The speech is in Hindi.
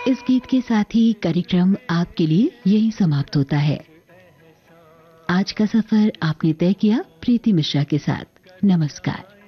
इस गीत के साथ ही कार्यक्रम आपके लिए यही समाप्त होता है। आज का सफर आपने तय किया प्रीति मिश्रा के साथ। नमस्कार।